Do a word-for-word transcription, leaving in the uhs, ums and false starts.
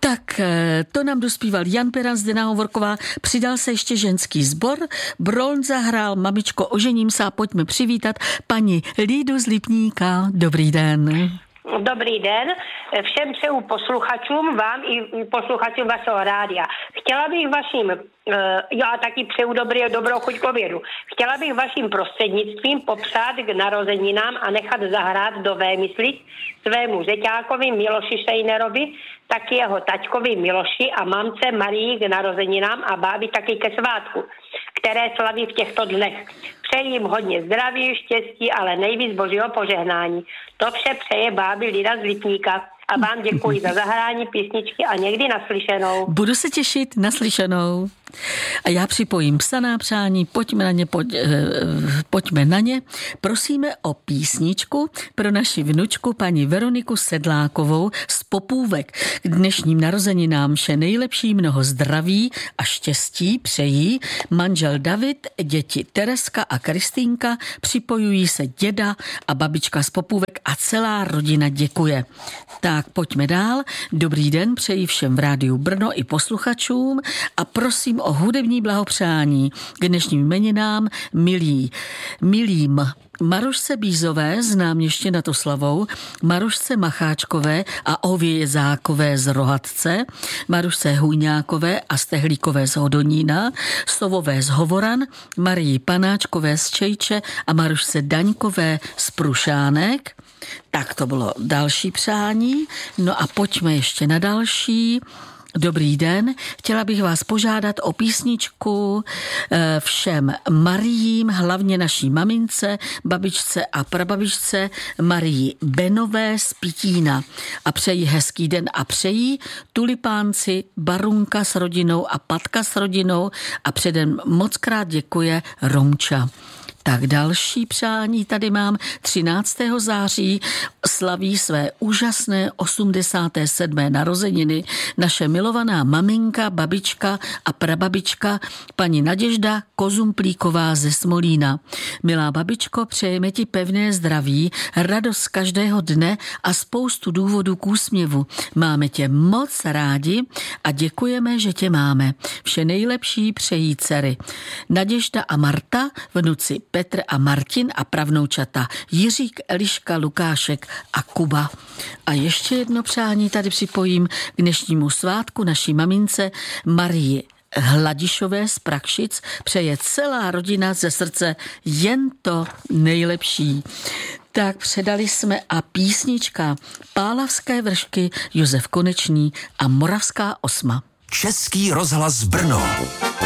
Tak to nám dospíval Jan Peran, Zdena Hovorková, přidal se ještě ženský sbor, Broln zahrál Mamičko, ožením se a pojďme přivítat paní Lídu z Lipníka. Dobrý den. Dobrý den, všem přeju posluchačům, vám i posluchačům vašeho rádia. Chtěla bych vaším, já taky přeju dobrý, dobrou chuť k obědu. Chtěla bych vaším prostřednictvím popřát k narozeninám a nechat zahrát do Vémyslic svému řeťákovi Miloši Šejnerovi, taky jeho taťkovi Miloši a mamce Marii k narozeninám a bábi taky ke svátku, které slaví v těchto dnech. Přeji jim hodně zdraví, štěstí, ale nejvíc božího požehnání. To vše přeje bábi Lida z Lipníka. A vám děkuji za zahrání písničky a někdy naslyšenou. Budu se těšit, naslyšenou. A já připojím psaná přání, pojďme na ně, pojď, eh, pojďme na ně. Prosíme o písničku pro naši vnučku paní Veroniku Sedlákovou z Popůvek. K dnešním narozeninám vše nejlepší, mnoho zdraví a štěstí přejí manžel David, děti Tereska a Kristýnka, připojují se děda a babička z Popůvek a celá rodina děkuje. Tak pojďme dál. Dobrý den, přeji všem v rádiu Brno i posluchačům a prosím o hudební blahopřání k dnešním jmeninám milí, milým Marušce Bízové, znám ještě na to slavou, Marušce Macháčkové a Ově Zákové z Rohatce, Marušce Hujňákové a Stehlíkové z Hodonína, Sovové z Hovoran, Marii Panáčkové z Čejče a Marušce Daňkové z Prušánek. Tak to bylo další přání. No a pojďme ještě na další. Dobrý den, chtěla bych vás požádat o písničku všem Mariím, hlavně naší mamince, babičce a prababičce Marii Benové z Pitína. A přeji hezký den a přeji tulipánci Barunka s rodinou a Patka s rodinou a předem mockrát děkuje Romča. Tak další přání tady mám. třináctého září slaví své úžasné osmdesáté sedmé narozeniny naše milovaná maminka, babička a prababička paní Naděžda Kozumplíková ze Smolína. Milá babičko, přejeme ti pevné zdraví, radost každého dne a spoustu důvodů k úsměvu. Máme tě moc rádi a děkujeme, že tě máme. Vše nejlepší přejí dcery Naděžda a Marta, vnuci Petr a Martin a pravnoučata Jiřík, Eliška, Lukášek a Kuba. A ještě jedno přání tady připojím k dnešnímu svátku naší mamince Marii Hladišové z Prakšic. Přeje celá rodina ze srdce jen to nejlepší. Tak předali jsme a písnička Pálavské vršky, Josef Konečný a Moravská osma. Český rozhlas Brno.